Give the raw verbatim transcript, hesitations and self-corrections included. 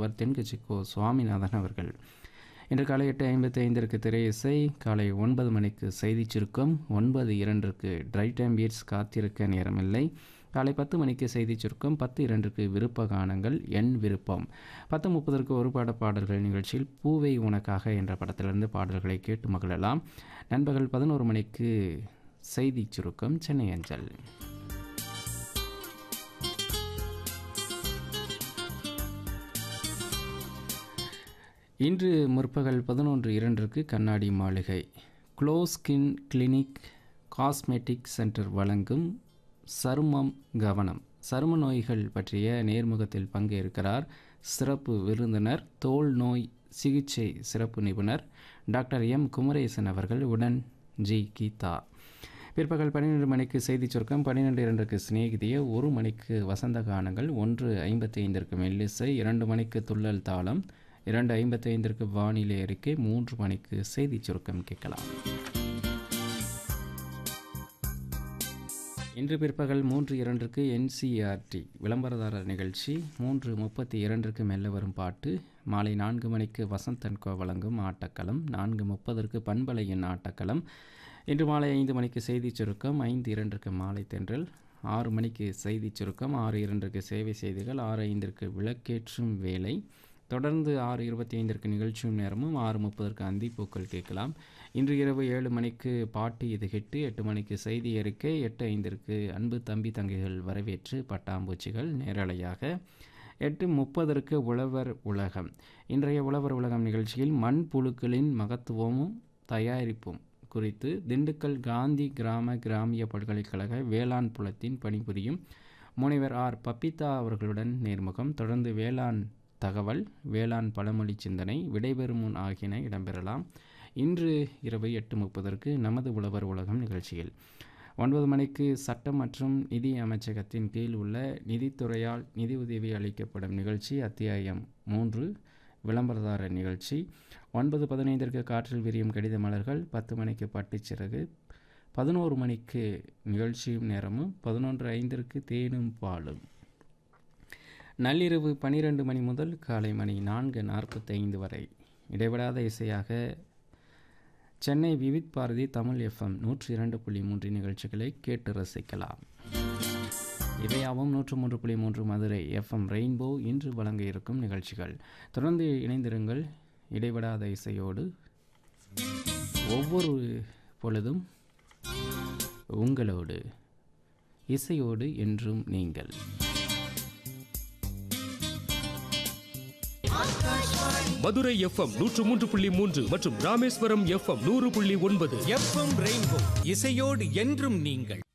வழங்குபவர் தென்கட்சி கோ சுவாமிநாதன் அவர்கள். இன்று காலை எட்டு ஐம்பத்தி ஐந்திற்கு திரை இசை, காலை ஒன்பது மணிக்கு செய்தி சுருக்கம், ஒன்பது இரண்டிற்கு ட்ரை டைம் பீட்ஸ் காத்திருக்க நேரமில்லை, காலை பத்து மணிக்கு செய்தி சுருக்கம், பத்து இரண்டுக்கு விருப்ப கானங்கள் என் விருப்பம், பத்து முப்பதற்கு ஒரு பாட பாடல்கள் நிகழ்ச்சியில் பூவை உனக்காக என்ற படத்திலிருந்து பாடல்களை கேட்டு மகிழலாம். நண்பகல் பதினோரு மணிக்கு செய்தி சுருக்கம் சென்னை அஞ்சல். இன்று முற்பகல் பதினொன்று இரண்டிற்கு கண்ணாடி மாளிகை glow skin clinic cosmetic centre வழங்கும் சருமம் கவனம், சரும நோய்கள் பற்றிய நேர்முகத்தில் பங்கேற்கிறார் சிறப்பு விருந்தினர், தோல் நோய் சிகிச்சை சிறப்பு நிபுணர் டாக்டர் எம் குமரேசன் அவர்கள். உடன் ஜி கீதா. பிற்பகல் பன்னிரெண்டு மணிக்கு செய்தி சுருக்கம், பன்னிரெண்டு இரண்டுக்கு சிநேகிதிய, ஒரு மணிக்கு வசந்த கானங்கள், ஒன்று ஐம்பத்தி ஐந்திற்கு மெல்லிசை, இரண்டு மணிக்கு துள்ளல் தாளம், இரண்டு ஐம்பத்தி ஐந்திற்கு வானிலை அறிக்கை, மூன்று மணிக்கு செய்தி சுருக்கம் கேட்கலாம். இன்று பிற்பகல் மூன்று இரண்டிற்கு என்சிஆர்டி விளம்பரதாரர் நிகழ்ச்சி, மூன்று முப்பத்தி இரண்டிற்கு மெல்ல வரும் பாட்டு, மாலை நான்கு மணிக்கு வசந்தன்கோ வழங்கும் ஆட்டக்களம், நான்கு முப்பதற்கு பண்பலையின் ஆட்டக்களம். இன்று மாலை ஐந்து மணிக்கு செய்தி சுருக்கம், ஐந்து இரண்டிற்கு மாலை தென்றல், ஆறு மணிக்கு செய்தி சுருக்கம், ஆறு இரண்டிற்கு சேவை செய்திகள், ஆறு ஐந்திற்கு விளக்கேற்றும் வேலை, தொடர்ந்து ஆறு இருபத்தி ஐந்திற்கு நிகழ்ச்சியும் நேரமும், ஆறு முப்பதற்கு அந்திப்பூக்கள் கேட்கலாம். இன்று இரவு ஏழு மணிக்கு பாட்டு இது ஹிட்டு, எட்டு மணிக்கு செய்தி அறிக்கை, எட்டு ஐந்திற்கு அன்பு தம்பி தங்கைகள் வரவேற்று பட்டாம்பூச்சிகள் நேரலையாக, எட்டு முப்பதற்கு உழவர் உலகம். இன்றைய உழவர் உலகம் நிகழ்ச்சியில் மண் புழுக்களின் மகத்துவமும் தயாரிப்பும் குறித்து திண்டுக்கல் காந்தி கிராம கிராமிய பல்கலைக்கழக வேளாண் புலத்தின் பணிபுரியும் முனைவர் ஆர் பப்பிதா அவர்களுடன் நேர்முகம். தொடர்ந்து வேளாண் தகவல், வேளாண் பழமொழி சிந்தனை, விடைபெறும் முன் ஆகியன இடம்பெறலாம். இன்று இரவு எட்டு முப்பதற்கு நமது உழவர் உலகம் நிகழ்ச்சியில் ஒன்பது மணிக்கு சட்டம் மற்றும் நிதி அமைச்சகத்தின் கீழ் உள்ள நிதித்துறையால் நிதி உதவி அளிக்கப்படும் நிகழ்ச்சி அத்தியாயம் மூன்று விளம்பரதாரர் நிகழ்ச்சி. ஒன்பது பதினைந்திற்கு காற்றில் விரியும் கடித மலர்கள், பத்து மணிக்கு பட்டுச்சிறகு, பதினோரு மணிக்கு நிகழ்ச்சியும் நேரமும், பதினொன்று ஐந்திற்கு தேனும் பாலும். நள்ளிரவு பன்னிரெண்டு மணி முதல் காலை மணி நான்கு நாற்பத்தி ஐந்து வரை இடைவிடாத இசையாக சென்னை விவித் பாரதி தமிழ் எஃப்எம் நூற்றி இரண்டு புள்ளி மூன்று நிகழ்ச்சிகளை கேட்டு ரசிக்கலாம். இவையாவும் நூற்று மூன்று புள்ளி மூன்று மதுரை எஃப்எம் ரெயின்போ இன்று வழங்க இருக்கும் நிகழ்ச்சிகள். தொடர்ந்து இணைந்திருங்கள் இடைவிடாத இசையோடு. ஒவ்வொரு பொழுதும் உங்களோடு, இசையோடு என்றும் நீங்கள். மதுரை எஃப்எம் நூற்று மூன்று புள்ளி மூன்று மற்றும் ராமேஸ்வரம் எஃப்எம் நூறு புள்ளி ஒன்பது. எஃப்எம் ரெயின்போ இசையோடு என்றும் நீங்கள்.